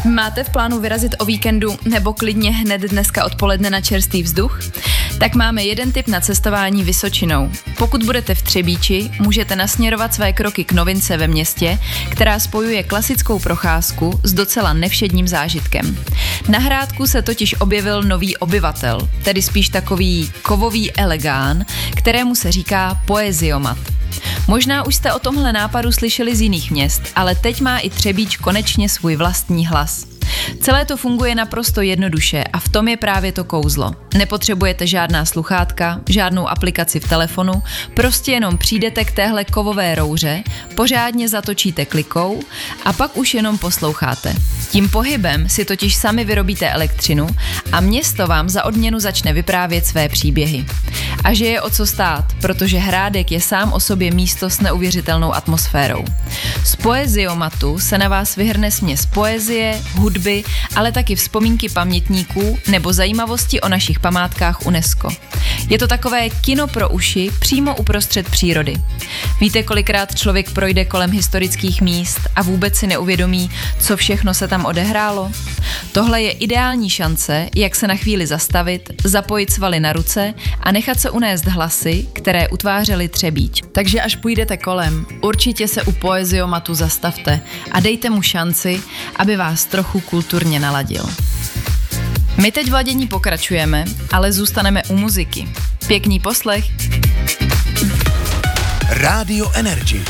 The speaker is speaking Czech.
Máte v plánu vyrazit o víkendu nebo klidně hned dneska odpoledne na čerstvý vzduch? Tak máme jeden tip na cestování Vysočinou. Pokud budete v Třebíči, můžete nasměrovat své kroky k novince ve městě, která spojuje klasickou procházku s docela nevšedním zážitkem. Na Hrádku se totiž objevil nový obyvatel, tedy spíš takový kovový elegán, kterému se říká poeziomat. Možná už jste o tomhle nápadu slyšeli z jiných měst, ale teď má i Třebíč konečně svůj vlastní hlas. Celé to funguje naprosto jednoduše a v tom je právě to kouzlo. Nepotřebujete žádná sluchátka, žádnou aplikaci v telefonu, prostě jenom přijdete k téhle kovové rouře, pořádně zatočíte klikou a pak už jenom posloucháte. Tím pohybem si totiž sami vyrobíte elektřinu a město vám za odměnu začne vyprávět své příběhy. A že je o co stát, protože Hrádek je sám o sobě místo s neuvěřitelnou atmosférou. Z poeziomatu se na vás vyhrne směs poezie, hudby, ale taky vzpomínky pamětníků nebo zajímavosti o našich památkách UNESCO. Je to takové kino pro uši přímo uprostřed přírody. Víte, kolikrát člověk projde kolem historických míst a vůbec si neuvědomí, co všechno se tam odehrálo? Tohle je ideální šance, jak se na chvíli zastavit, zapojit svaly na ruce a nechat se unést hlasy, které utvářely Třebíč. Takže až půjdete kolem, určitě se u poeziomatu zastavte a dejte mu šanci, aby vás trochu kulturně naladil. My teď v ladění pokračujeme, ale zůstaneme u muziky. Pěkný poslech. Radio Energy.